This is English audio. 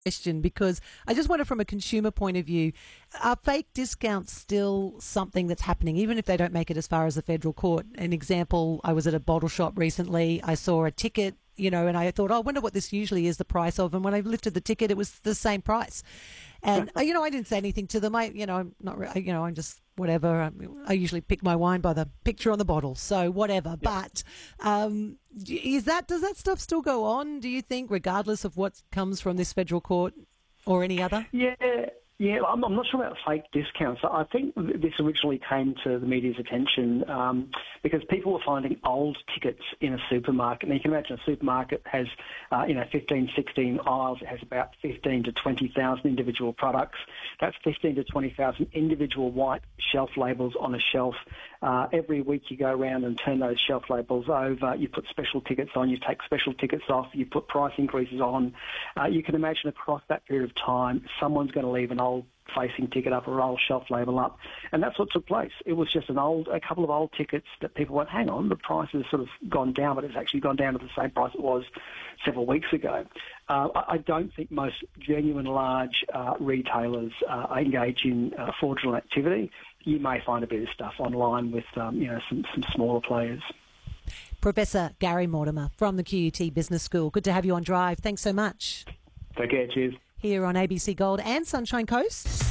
question, because I just wonder from a consumer point of view, are fake discounts still something that's happening, even if they don't make it as far as the federal court? An example, I was at a bottle shop recently. I saw a ticket, and I thought, I wonder what this usually is the price of. And when I lifted the ticket, it was the same price. And, I didn't say anything to them. I'm not, I'm just whatever. I usually pick my wine by the picture on the bottle. So whatever. But, does that stuff still go on, do you think, regardless of what comes from this federal court or any other? Yeah, I'm not sure about fake discounts. I think this originally came to the media's attention because people were finding old tickets in a supermarket. Now, you can imagine a supermarket has, 15, 16 aisles. It has about 15 to 20,000 individual products. That's 15 to 20,000 individual white shelf labels on a shelf. Every week you go around and turn those shelf labels over. You put special tickets on. You take special tickets off. You put price increases on. You can imagine across that period of time, someone's going to leave an old facing ticket up or old shelf label up, and that's what took place. It was just a couple of old tickets that people went, hang on, the price has sort of gone down, but it's actually gone down to the same price it was several weeks ago. I don't think most genuine large retailers engage in fraudulent activity. You may find a bit of stuff online with some smaller players. Professor Gary Mortimer from the QUT Business School. Good to have you on Drive. Thanks so much. Take care. Cheers. Here on ABC Gold and Sunshine Coast.